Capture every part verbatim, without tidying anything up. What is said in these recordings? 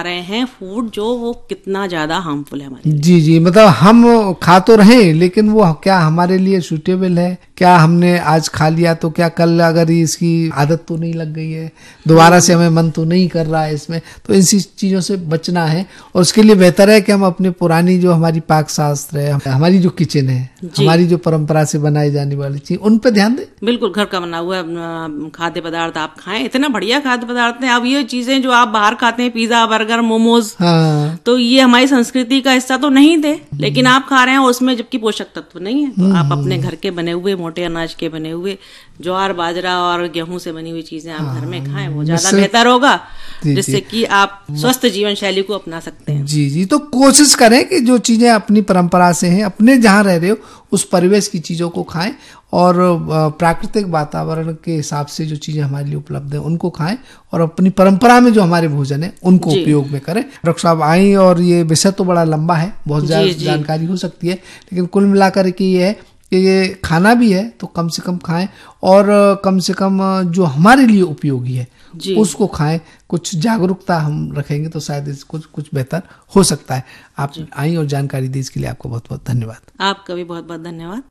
रहे हैं फूड जो वो कितना ज्यादा हार्मफुल है हमारे लिए। जी जी, मतलब हम खा तो रहे लेकिन वो क्या हमारे लिए सूटेबल है, क्या हमने आज खा लिया तो क्या कल अगर इसकी आदत तो नहीं लग गई है, दोबारा से हमें मन तो नहीं कर रहा है इसमें, तो इन चीजों से बचना है। और उसके लिए बेहतर है कि हम अपने पुरानी जो हमारी पाक शास्त्र है, हमारी जो किचन है, हमारी जो परंपरा से बनाई जाने वाली चीज, उन पे ध्यान दें। बिल्कुल, घर का बना हुआ खाद्य पदार्थ आप खाएं, इतना बढ़िया खाद्य पदार्थ है। अब ये चीजें जो आप बाहर खाते हैं, पिज्जा, बर्गर, मोमोज, हाँ, तो ये हमारी संस्कृति का हिस्सा तो नहीं थे, लेकिन आप खा रहे हैं और उसमें जबकि पोषक तत्व नहीं है। तो आप अपने घर के बने हुए, मोटे अनाज के बने हुए, ज्वार, बाजरा और गेहूं से बनी हुई चीजें आप घर में खाएं, वो ज्यादा बेहतर होगा, जिससे कि आप स्वस्थ जीवन शैली को अपना सकते हैं। जी जी, तो कोशिश करें कि जो चीजें अपनी परंपरा से हैं, अपने जहाँ रह रहे हो उस परिवेश की चीजों को खाएं और प्राकृतिक वातावरण के हिसाब से जो चीजें हमारे लिए उपलब्ध है उनको खाएं और अपनी परंपरा में जो हमारे भोजन है उनको उपयोग में करें। डॉक्टर साहब आई, और ये विषय तो बड़ा लंबा है, बहुत ज्यादा जानकारी हो सकती है, लेकिन कुल मिलाकर के ये है कि ये खाना भी है तो कम से कम खाएं और कम से कम जो हमारे लिए उपयोगी है उसको खाएं। कुछ जागरूकता हम रखेंगे तो शायद कुछ कुछ बेहतर हो सकता है। आप आई और जानकारी दी इसके लिए आपको बहुत बहुत धन्यवाद। आपका भी बहुत बहुत धन्यवाद।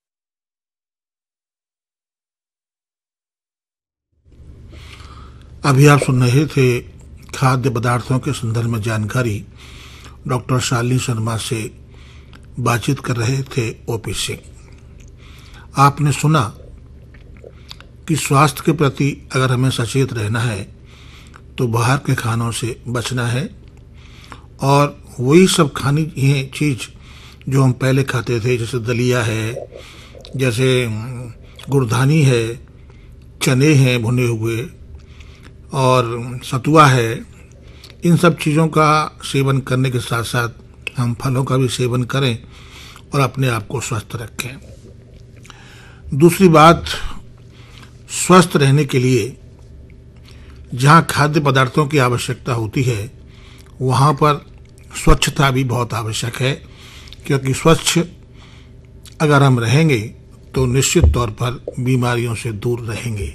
अभी आप सुन रहे थे खाद्य पदार्थों के संदर्भ में जानकारी, डॉक्टर शालिनी शर्मा से बातचीत कर रहे थे ओपी सिंह। आपने सुना कि स्वास्थ्य के प्रति अगर हमें सचेत रहना है तो बाहर के खानों से बचना है और वही सब खानी है चीज जो हम पहले खाते थे, जैसे दलिया है, जैसे गुड़धानी है, चने हैं भुने हुए और सतुआ है। इन सब चीज़ों का सेवन करने के साथ साथ हम फलों का भी सेवन करें और अपने आप को स्वस्थ रखें। दूसरी बात, स्वस्थ रहने के लिए जहाँ खाद्य पदार्थों की आवश्यकता होती है वहाँ पर स्वच्छता भी बहुत आवश्यक है, क्योंकि स्वच्छ अगर हम रहेंगे तो निश्चित तौर पर बीमारियों से दूर रहेंगे।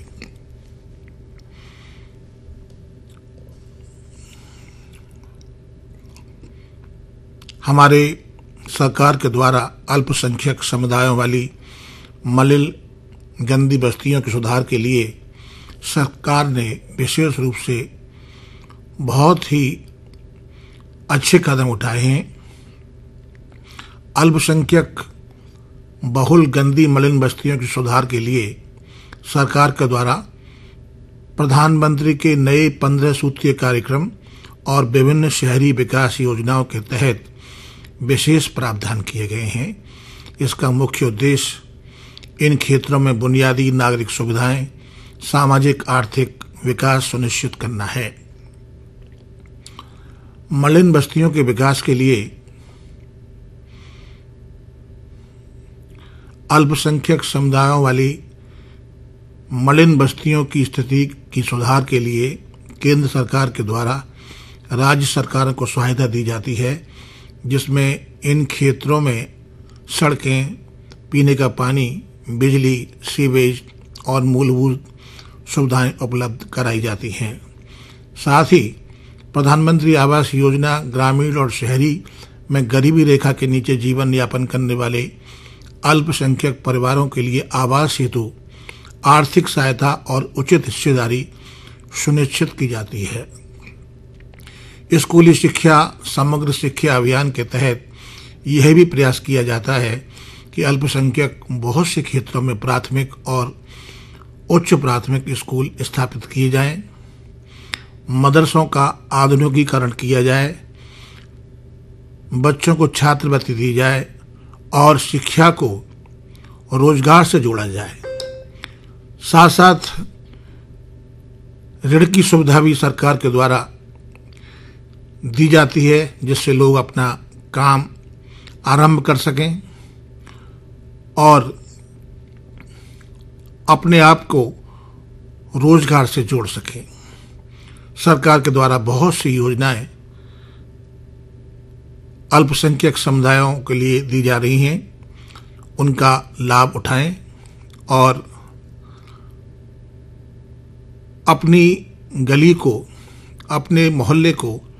हमारे सरकार के द्वारा अल्पसंख्यक समुदायों वाली मलिन गंदी बस्तियों के सुधार के लिए सरकार ने विशेष रूप से बहुत ही अच्छे कदम उठाए हैं। अल्पसंख्यक बहुल गंदी मलिन बस्तियों के सुधार के लिए सरकार के द्वारा प्रधानमंत्री के नए पंद्रह सूत्रीय कार्यक्रम और विभिन्न शहरी विकास योजनाओं के तहत विशेष प्रावधान किए गए हैं। इसका मुख्य उद्देश्य इन क्षेत्रों में बुनियादी नागरिक सुविधाएं, सामाजिक आर्थिक विकास सुनिश्चित करना है। मलिन बस्तियों के विकास के लिए अल्पसंख्यक समुदायों वाली मलिन बस्तियों की स्थिति की सुधार के लिए केंद्र सरकार के द्वारा राज्य सरकारों को सहायता दी जाती है, जिसमें इन क्षेत्रों में सड़कें, पीने का पानी, बिजली, सीवेज और मूलभूत सुविधाएं उपलब्ध कराई जाती हैं। साथ ही प्रधानमंत्री आवास योजना ग्रामीण और शहरी में गरीबी रेखा के नीचे जीवन यापन करने वाले अल्पसंख्यक परिवारों के लिए आवास हेतु आर्थिक सहायता और उचित हिस्सेदारी सुनिश्चित की जाती है। स्कूली शिक्षा समग्र शिक्षा अभियान के तहत यह भी प्रयास किया जाता है कि अल्पसंख्यक बहुत से क्षेत्रों में प्राथमिक और उच्च प्राथमिक स्कूल स्थापित किए जाएं, मदरसों का आधुनिकीकरण किया जाए, बच्चों को छात्रवृत्ति दी जाए और शिक्षा को रोजगार से जोड़ा जाए। साथ साथ ऋण की सुविधा भी सरकार के द्वारा दी जाती है, जिससे लोग अपना काम आरंभ कर सकें और अपने आप को रोजगार से जोड़ सकें। सरकार के द्वारा बहुत सी योजनाएं अल्पसंख्यक समुदायों के लिए दी जा रही हैं, उनका लाभ उठाएं और अपनी गली को, अपने मोहल्ले को